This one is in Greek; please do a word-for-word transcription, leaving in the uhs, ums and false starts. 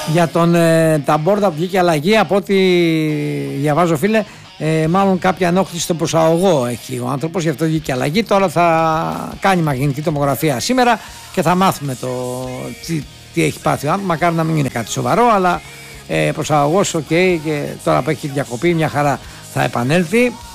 Για τον ε, Ταμπόρδα που βγήκε αλλαγή, από ό,τι διαβάζω φίλε, ε, μάλλον κάποια ενόχληση στο προσαγωγό έχει ο άνθρωπος, γι' αυτό βγήκε αλλαγή. Τώρα θα κάνει μαγνητική τομογραφία σήμερα και θα μάθουμε το, τι, τι έχει πάθει ο άνθρωπος. Μακάρι να μην είναι κάτι σοβαρό, αλλά ε, προσαγωγός οκ, okay, και τώρα που έχει διακοπή μια χαρά θα επανέλθει.